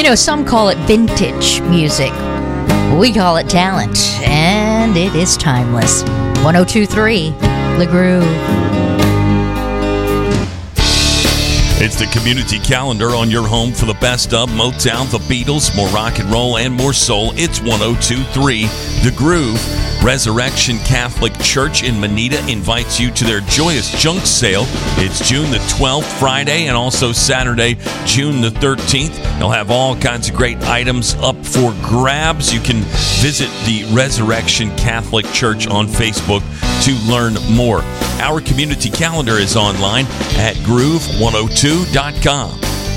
You know, some call it vintage music. We call it talent, and it is timeless. 102.3, The Groove. It's the community calendar on your home for the best of Motown, the Beatles, more rock and roll, and more soul. It's 102.3, The Groove. Resurrection Catholic Church in Manita invites you to their Joyous Junk Sale. It's June the 12th, Friday, and also Saturday, June the 13th. They'll have all kinds of great items up for grabs. You can visit the Resurrection Catholic Church on Facebook to learn more. Our community calendar is online at groove102.com.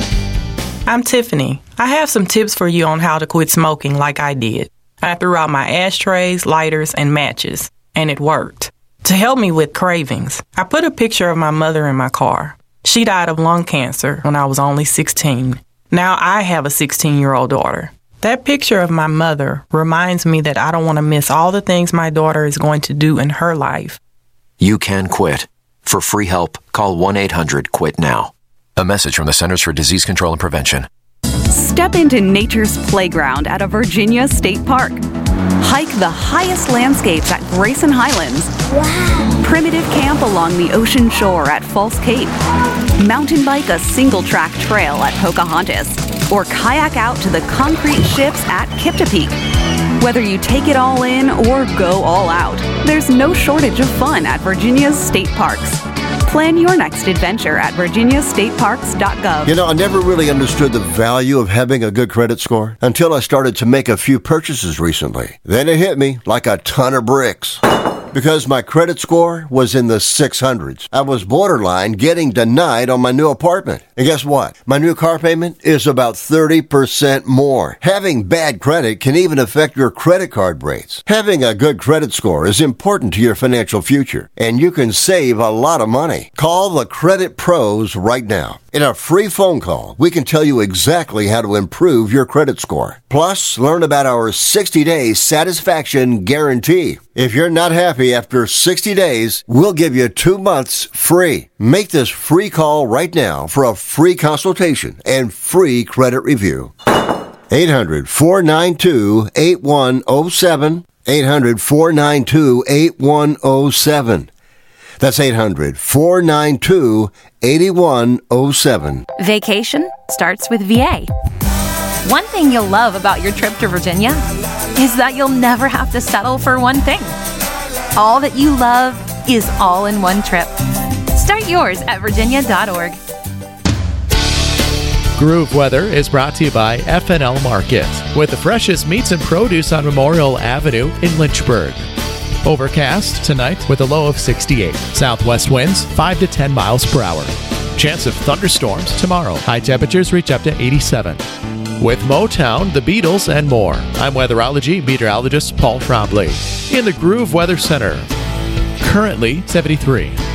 I'm Tiffany. I have some tips for you on how to quit smoking like I did. I threw out my ashtrays, lighters, and matches, and it worked. To help me with cravings, I put a picture of my mother in my car. She died of lung cancer when I was only 16. Now I have a 16-year-old daughter. That picture of my mother reminds me that I don't want to miss all the things my daughter is going to do in her life. You can quit. For free help, call 1-800-QUIT-NOW. A message from the Centers for Disease Control and Prevention. Step into nature's playground at a Virginia state park. Hike the highest landscapes at Grayson Highlands. Wow. Primitive camp along the ocean shore at False Cape. Mountain bike a single-track trail at Pocahontas. Or kayak out to the concrete ships at Kiptopeke. Whether you take it all in or go all out, there's no shortage of fun at Virginia's state parks. Plan your next adventure at virginiastateparks.gov. You know, I never really understood the value of having a good credit score until I started to make a few purchases recently. Then it hit me like a ton of bricks. Because my credit score was in the 600s. I was borderline getting denied on my new apartment. And guess what? My new car payment is about 30% more. Having bad credit can even affect your credit card rates. Having a good credit score is important to your financial future, and you can save a lot of money. Call the Credit Pros right now. In a free phone call, we can tell you exactly how to improve your credit score. Plus, learn about our 60-day satisfaction guarantee. If you're not happy after 60 days, we'll give you 2 months free. Make this free call right now for a free consultation and free credit review. 800-492-8107. 800-492-8107. That's 800-492-8107. Vacation starts with VA. One thing you'll love about your trip to Virginia is that you'll never have to settle for one thing. All that you love is all in one trip. Start yours at virginia.org. Groove Weather is brought to you by F&L Market, with the freshest meats and produce on Memorial Avenue in Lynchburg. Overcast tonight with a low of 68. Southwest winds 5 to 10 miles per hour. Chance of thunderstorms tomorrow. High temperatures reach up to 87. With Motown, the Beatles, and more, I'm weatherology meteorologist Paul Trombley in the Groove Weather Center. Currently 73.